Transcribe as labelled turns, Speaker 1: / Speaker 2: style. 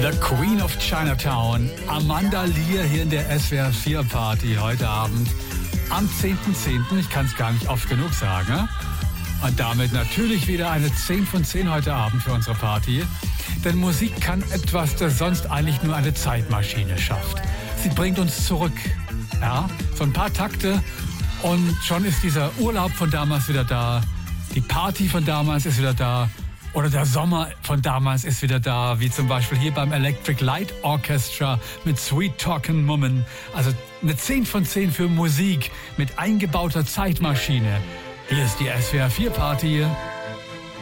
Speaker 1: The Queen of Chinatown, Amanda Lear hier in der SWR 4 Party heute Abend am 10.10. Ich kann es gar nicht oft genug sagen. Und damit natürlich wieder eine 10 von 10 heute Abend für unsere Party. Denn Musik kann etwas, das sonst eigentlich nur eine Zeitmaschine schafft. Sie bringt uns zurück. Ja, so ein paar Takte und schon ist dieser Urlaub von damals wieder da. Die Party von damals ist wieder da. Oder der Sommer von damals ist wieder da, wie zum Beispiel hier beim Electric Light Orchestra mit Sweet Talkin' Woman. Also eine 10 von 10 für Musik mit eingebauter Zeitmaschine. Hier ist die SWR 4 Party.